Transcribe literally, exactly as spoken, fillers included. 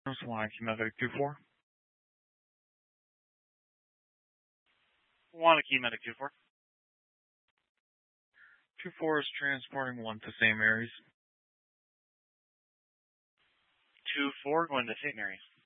Wanakee Medic two four. Wanakee Medic two four. two four is transporting one to Saint Mary's. two four going to Saint Mary's.